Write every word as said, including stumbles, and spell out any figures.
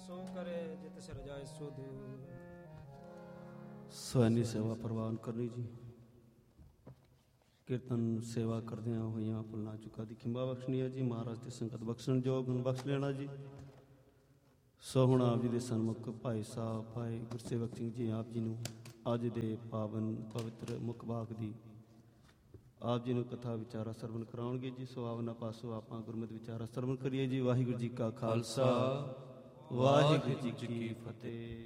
ਸੋ ਕਰੇ ਜਿਤ ਸਿਰ ਜਾਏ ਸੁਧ। ਸਵੈਨੀ ਸੇਵਾ ਪ੍ਰਵਾਨ ਕਰਨੀ ਜੀ। ਕੀਰਤਨ ਸੇਵਾ ਕਰਦਿਆਂ ਹੋਈਆਂ ਭੁੱਲਾਂ ਚੁੱਕਾਂ ਦੀ ਖਿਮਾ ਬਖਸ਼ਣੀ ਹੈ ਜੀ। ਮਹਾਰਾਜ ਦੀ ਸੰਗਤ ਬਖਸ਼ਣ ਜੋ ਗੁਣ ਬਖਸ਼ ਲੈਣਾ ਜੀ। ਸੋ ਹੁਣ ਆਪ ਜੀ ਦੇ ਸਨਮੁਖ ਭਾਈ ਸਾਹਿਬ ਭਾਈ ਗੁਰਸੇਵਕ ਸਿੰਘ ਜੀ ਆਪ ਜੀ ਨੂੰ ਅੱਜ ਦੇ ਪਾਵਨ ਪਵਿੱਤਰ ਮੁੱਖ ਭਾਗ ਦੀ ਆਪ ਜੀ ਨੂੰ ਕਥਾ ਵਿਚਾਰਾ ਸਰਵਣ ਕਰਾਉਣਗੇ ਜੀ। ਸੋ ਆਵਨਾ ਪਾਸੋਂ ਆਪਾਂ ਗੁਰਮਤਿ ਵਿਚਾਰਾ ਸਰਵਣ ਕਰੀਏ ਜੀ। ਵਾਹਿਗੁਰੂ ਜੀ ਕਾ ਖਾਲਸਾ ਵਾਹਿਗੁਰੂ ਜੀ ਕੀ ਫਤਿਹ।